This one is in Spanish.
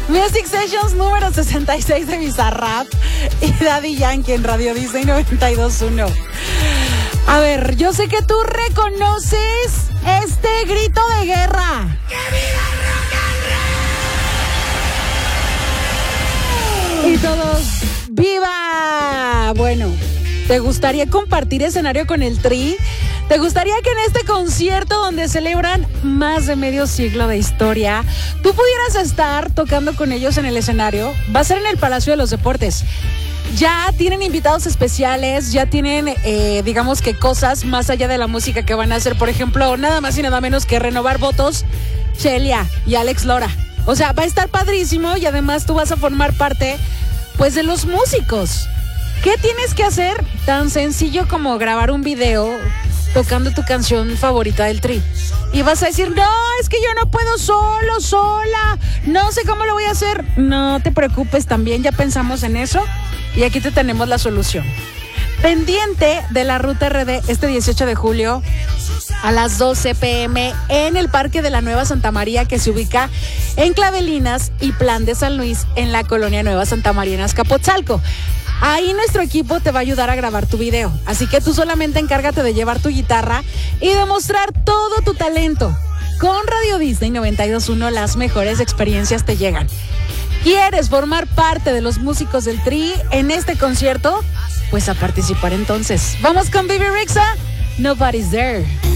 Music Sessions número 66 de Bizarrap y Daddy Yankee en Radio Disney 92.1. A ver, yo sé que tú reconoces este grito de guerra. ¡Que viva rock and roll! Y todos, ¡viva! Bueno, ¿te gustaría compartir escenario con el Tri? ¿Te gustaría que en este concierto donde celebran más de medio siglo de historia, tú pudieras estar tocando con ellos en el escenario? Va a ser en el Palacio de los Deportes. Ya tienen invitados especiales, ya tienen, digamos que cosas más allá de la música que van a hacer. Por ejemplo, nada más y nada menos que renovar votos, Shelia y Alex Lora. O sea, va a estar padrísimo y además tú vas a formar parte, pues, de los músicos. ¿Qué tienes que hacer? Tan sencillo como grabar un video tocando tu canción favorita del Tri. Y vas a decir, no, es que yo no puedo sola, no sé cómo lo voy a hacer. No te preocupes, también ya pensamos en eso y aquí te tenemos la solución. Pendiente de la Ruta RD este 18 de julio a las 12 p.m. en el Parque de la Nueva Santa María, que se ubica en Clavelinas y Plan de San Luis, en la colonia Nueva Santa María, en Azcapotzalco. Ahí nuestro equipo te va a ayudar a grabar tu video. Así que tú solamente encárgate de llevar tu guitarra y demostrar todo tu talento. Con Radio Disney 92.1 las mejores experiencias te llegan. ¿Quieres formar parte de los músicos del Tri en este concierto? Pues a participar entonces. Vamos con Baby Rexha, Nobody's There.